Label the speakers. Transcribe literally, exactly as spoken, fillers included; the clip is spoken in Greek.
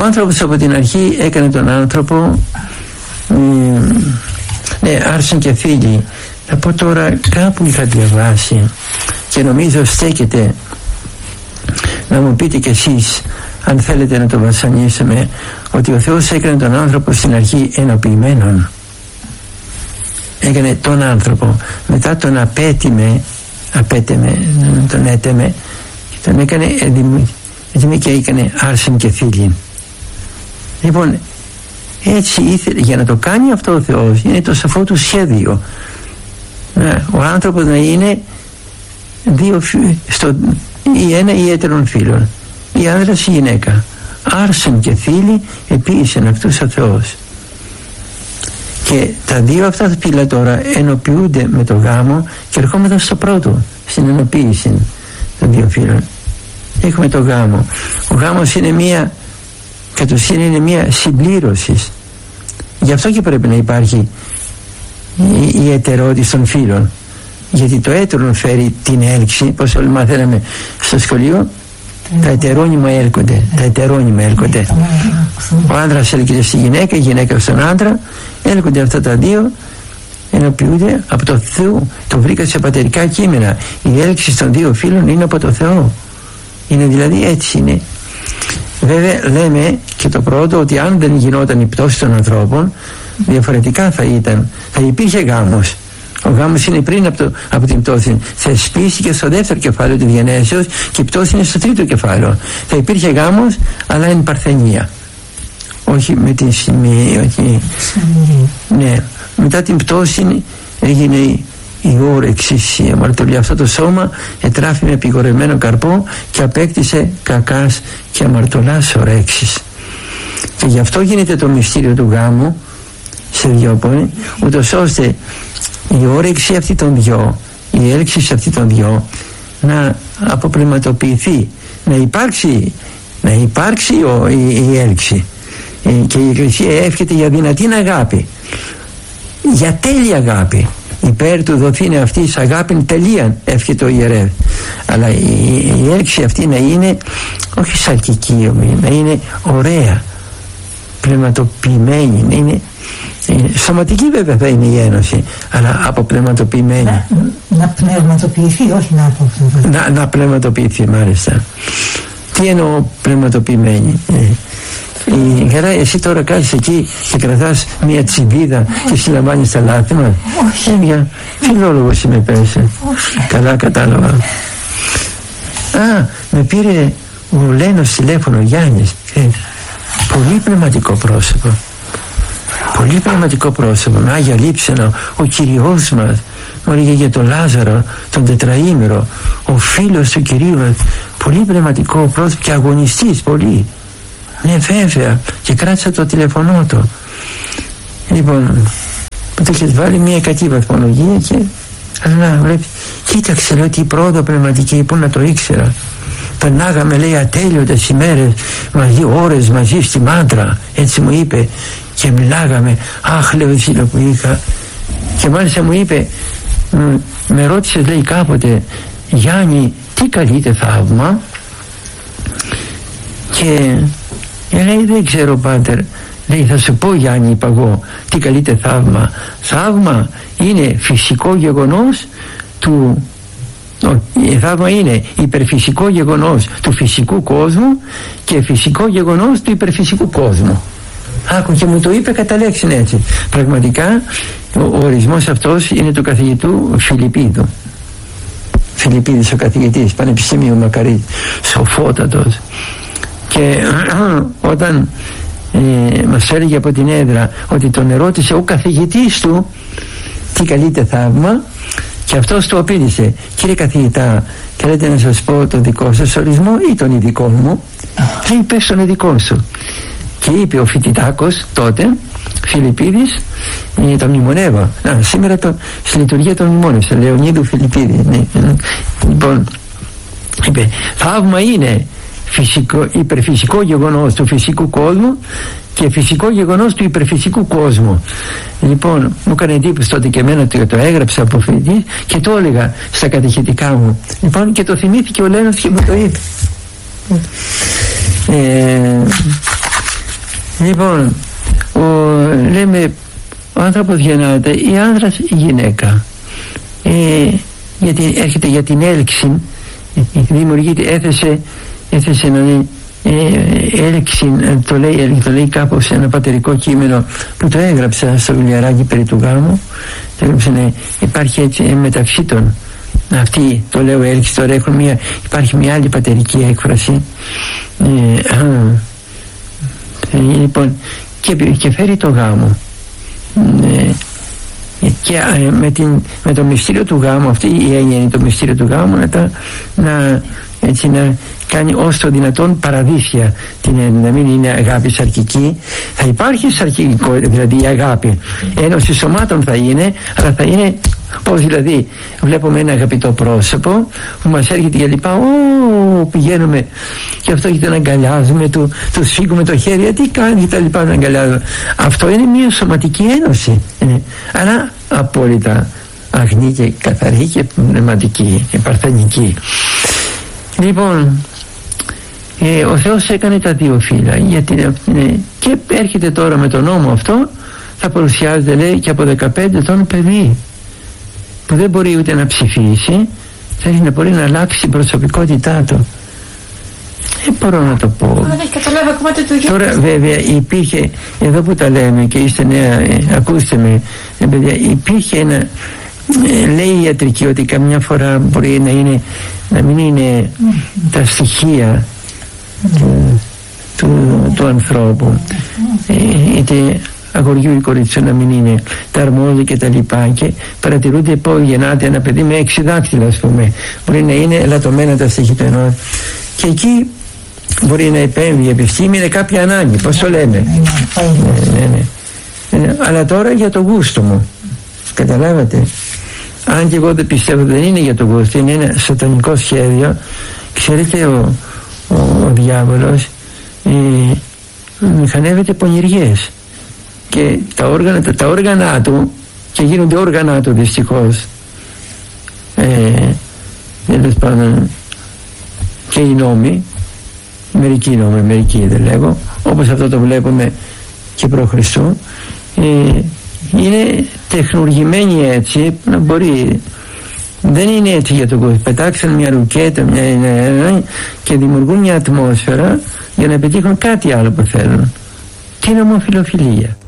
Speaker 1: άνθρωπος από την αρχή έκανε τον άνθρωπο, ε, ναι, άρσεν και φίλοι. Θα πω τώρα, κάπου είχα διαβάσει και νομίζω στέκεται να μου πείτε κι εσείς, αν θέλετε να το βασανίσουμε, ότι ο Θεός έκανε τον άνθρωπο στην αρχή ενοποιημένον. Έκανε τον άνθρωπο, μετά τον απέτειμε, απέτεμε, τον έτεμε, τον έκανε έτοιμη και έκανε άρσεν και φίλοι. Λοιπόν, έτσι ήθελε, για να το κάνει αυτό ο Θεός, είναι το σαφό του σχέδιο. Ο άνθρωπος να είναι δύο, στο, ή ένα ή έτερον φίλων, η άνδρας ή η γυναίκα. Άρσεν και φίλοι επίησεν αυτούς ο Θεός. Και τα δύο αυτά φύλλα τώρα ενοποιούνται με το γάμο και ερχόμαστε στο πρώτο, στην ενοποίηση των δύο φύλλων. Έχουμε το γάμο. Ο γάμος είναι μία, κατ' ουσίαν είναι μία συμπλήρωση. Γι' αυτό και πρέπει να υπάρχει η, η ετερότητα των φύλων. Γιατί το έτερον φέρει την έλξη, όπως όλοι μαθαίναμε στο σχολείο. Τα ετερόνυμα έρχονται, τα ετερόνυμα έρχονται. Ο άντρας έλκεται στη γυναίκα, η γυναίκα στον άντρα. Έρχονται αυτά τα δύο, ενοποιούνται από το Θεό. Το βρήκα σε πατερικά κείμενα. Η έλξη των δύο φίλων είναι από το Θεό. Είναι δηλαδή, έτσι είναι. Βέβαια λέμε και το πρώτο, ότι αν δεν γινόταν η πτώση των ανθρώπων, διαφορετικά θα ήταν, θα υπήρχε γάμος. Ο γάμος είναι πριν από, το, από την πτώση. Θεσπίστηκε στο δεύτερο κεφάλαιο του γενέσεως και η πτώση είναι στο τρίτο κεφάλαιο. Θα υπήρχε γάμος, αλλά εν παρθενία. Όχι με την σημεία, όχι. Ναι. Μετά την πτώση έγινε η, η όρεξη, η αμαρτωλία. Αυτό το σώμα ετράφη με επιγορευμένο καρπό και απέκτησε κακάς και αμαρτωλάς ορέξεις. Και γι' αυτό γίνεται το μυστήριο του γάμου σε δυο πόνοι, ούτως ώστε η όρεξη αυτή των δυο, η έλξη αυτή των δυο να αποπλευματοποιηθεί, να υπάρξει, να υπάρξει ο, η, η έλξη. Ε, και η Εκκλησία εύχεται για δυνατή αγάπη, για τέλεια αγάπη. Υπέρ του δοθήνε αυτής αγάπην τελείαν, εύχεται ο ιερεύ. Αλλά η, η, η έλξη αυτή να είναι όχι σαρκική, να είναι ωραία, πνευματοποιημένη, να είναι σωματική, βέβαια θα είναι η ένωση, αλλά αποπνευματοποιημένη. Να,
Speaker 2: να πνευματοποιηθεί, όχι να αποπνευματοποιηθεί.
Speaker 1: Να, να πνευματοποιηθεί, μάλιστα. Τι εννοώ πνευματοποιημένη? Η Γερά, εσύ τώρα κάθεσαι εκεί και κρατάς μια τσιμπίδα και συλλαμβάνεις τα λάθη μας.
Speaker 2: Όχι.
Speaker 1: Έμια, φιλόλογος είμαι, πέσε. Καλά κατάλαβα. Α, με πήρε ο Λένος τηλέφωνο, ο Γιάννης. Ε, πολύ πνευματικό πρόσωπο. Πολύ πνευματικό πρόσωπο, με Άγια Λείψανα, ο Κυριός μας. Μου έλεγε για τον Λάζαρο, τον τετραήμερο, ο φίλος του Κυρίου μας. Πολύ πνευματικό πρόσωπο και αγωνιστής πολύ. Ναι, βέβαια, και κράτησα το τηλεφωνό του. Λοιπόν, που το είχες βάλει μια κακή βαθμολογία και αλλά βλέπεις, κοίταξε, λέω, τι πρόοδο πνευματική, πού να το ήξερα. Περνάγαμε, λέει, ατέλειωτες ημέρες μαζί, ώρες μαζί στη Μάντρα, έτσι μου είπε, και μιλάγαμε. Αχ, λέω, φίλο που είχα. Και μάλιστα μου είπε, με ρώτησε, λέει, κάποτε, Γιάννη, τι καλείται θαύμα? Και λέει, δεν ξέρω, πάτερ. Λέει, θα σου πω, Γιάννη, είπα εγώ, τι καλείται θαύμα? Θαύμα είναι φυσικό γεγονός του... Η θαύμα είναι υπερφυσικό γεγονός του φυσικού κόσμου και φυσικό γεγονός του υπερφυσικού κόσμου. Άκου, και μου το είπε κατά λέξη έτσι. Πραγματικά ο, ο ορισμός αυτός είναι του καθηγητού Φιλιππίδου. Φιλιππίδης ο καθηγητής, Πανεπιστήμιο Μακαρίτη, σοφότατος. Και όταν ε, μας έλεγε από την έδρα ότι τον ερώτησε ο καθηγητής του τι καλείται θαύμα, και αυτός του απήντησε, κύριε καθηγητά, θέλετε να σας πω το δικό σας ορισμό ή τον ειδικό μου? Λέει, πες τον ειδικό σου. Και είπε ο φοιτητάκος τότε, Φιλιππίδης, ε, το μνημονεύω. Α, σήμερα το, στη λειτουργία των μνημόνων, σε Λεωνίδου Φιλιππίδη. Ναι. Λοιπόν, είπε, θαύμα είναι φυσικό, υπερφυσικό γεγονός του φυσικού κόσμου και φυσικό γεγονός του υπερφυσικού κόσμου. Λοιπόν, μου έκανε εντύπωση τότε και εμένα, το, το έγραψα από φοιτητή και το έλεγα στα κατηχητικά μου. Λοιπόν, και το θυμήθηκε ο Λένος και μου το είπε. Ε, Λοιπόν, ο, λέμε, ο άνθρωπος γεννάται ή άνδρας ή γυναίκα. Ε, γιατί έρχεται για την έλξη, δημιουργείται, έθεσε, έθεσε να είναι ε, έλξη, το λέει, το λέει κάπως σε ένα πατερικό κείμενο που το έγραψα στο βιβλιαράκι περί του γάμου. Το έγραψε, ναι, υπάρχει έτσι ε, μεταξύ των. Αυτή το λέω έλξη, τώρα έχουν μια, υπάρχει μια άλλη πατερική έκφραση. Ε, α, ε, λοιπόν, και, και φέρει το γάμο. Ε, και ε, με, την, με το μυστήριο του γάμου, αυτή η έννοια είναι το μυστήριο του γάμου, να, τα, να, έτσι, να κάνει ως το δυνατόν παραδείσια, την, να μην είναι αγάπη σαρκική. Θα υπάρχει σαρκικό, δηλαδή η αγάπη, ένωση σωμάτων θα είναι, αλλά θα είναι πώς, δηλαδή βλέπουμε ένα αγαπητό πρόσωπο που μας έρχεται και λοιπά, ω, πηγαίνουμε και αυτό και τον αγκαλιάζουμε, του, του σφίγγουμε το χέρι, τι κάνει και τα λοιπά, τον αγκαλιάζουμε. Αυτό είναι μια σωματική ένωση, είναι, αλλά απόλυτα αγνή και καθαρή και πνευματική και παρθενική. Λοιπόν, ε, ο Θεός έκανε τα δύο φύλλα, γιατί, ε, και έρχεται τώρα με τον νόμο αυτό, θα παρουσιάζεται, λέει, και από δεκαπέντε ετών παιδί που δεν μπορεί ούτε να ψηφίσει, θέλει να μπορεί να αλλάξει την προσωπικότητά του. Δεν μπορώ να το πω.
Speaker 3: Δεν έχει καταλάβει ακόμα το ίδιο.
Speaker 1: Τώρα βέβαια υπήρχε, εδώ που τα λέμε και είστε νέα, ε, ακούστε με, ε, παιδιά, υπήρχε ένα, ε, λέει η ιατρική ότι καμιά φορά μπορεί να είναι, να μην είναι τα στοιχεία του, του, του ανθρώπου, ε, είτε αγοριού ή κορίτσου, να μην είναι τα αρμόδια και τα λοιπά, και παρατηρούνται πως γεννάται ένα παιδί με έξι δάκτυλα, ας πούμε, μπορεί να είναι ελαττωμένα τα στοιχεία του ενός, και εκεί μπορεί να επέμβει η επιστήμη, είναι κάποια ανάγκη, πώς το λέμε. ναι, ναι, ναι. Ναι, αλλά τώρα για το γούστο μου, καταλάβατε, αν και εγώ δεν πιστεύω, δεν είναι για το γούστο, είναι ένα σατανικό σχέδιο. Ξέρετε, ο, ο, ο διάβολος ε, μηχανεύεται πονηριές και τα όργανα, τα, τα όργανα του, και γίνονται όργανα του δυστυχώς, ε, τέλος πάντων, και οι νόμοι, μερικοί νόμοι, μερικοί δεν λέγω, όπως αυτό το βλέπουμε και προ Χριστού, ε, είναι τεχνουργημένοι έτσι, να μπορεί, δεν είναι έτσι για τον κόσμο. Πετάξαν μια ρουκέτα, μια, και δημιουργούν μια ατμόσφαιρα για να πετύχουν κάτι άλλο που θέλουν, την ομοφιλοφιλία.